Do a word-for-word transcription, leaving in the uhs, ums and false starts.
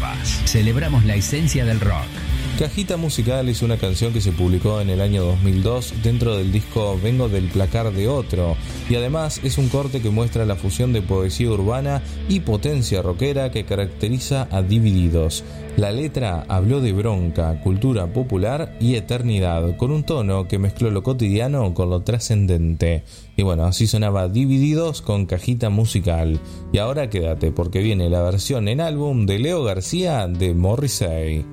nuevas. Celebramos la esencia del rock. Cajita Musical es una canción que se publicó en el año dos mil dos dentro del disco Vengo del placar de otro, y además es un corte que muestra la fusión de poesía urbana y potencia rockera que caracteriza a Divididos. La letra habló de bronca, cultura popular y eternidad, con un tono que mezcló lo cotidiano con lo trascendente. Y bueno, así sonaba Divididos con Cajita Musical. Y ahora quédate porque viene la versión en álbum de Leo García de Morrissey.